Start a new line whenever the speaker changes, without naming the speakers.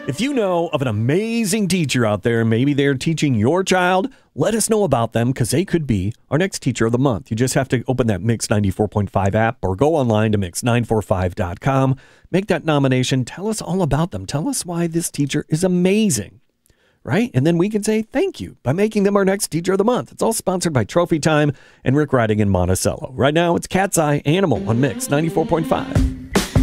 If you know of an amazing teacher out there, maybe they're teaching your child, let us know about them because they could be our next Teacher of the Month. You just have to open that Mix 94.5 app or go online to mix945.com. Make that nomination. Tell us all about them. Tell us why this teacher is amazing, right? And then we can say thank you by making them our next Teacher of the Month. It's all sponsored by Trophy Time and Rick Riding in Monticello. Right now, it's Cat's Eye Animal on Mix 94.5.